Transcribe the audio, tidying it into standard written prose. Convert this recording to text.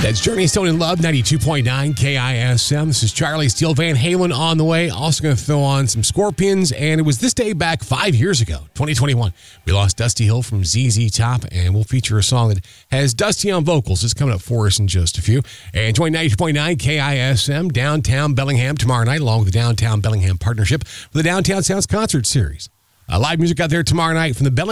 That's Journey Stone in Love, 92.9 KISM. This is Charlie Steele, Van Halen on the way. Also going to throw on some Scorpions. And it was this day back 5 years ago, 2021. We lost Dusty Hill from ZZ Top, and we'll feature a song that has Dusty on vocals. It's coming up for us in just a few. And join 92.9 KISM, Downtown Bellingham tomorrow night, along with the Downtown Bellingham Partnership for the Downtown Sounds Concert Series. Live music out there tomorrow night from the Bellingham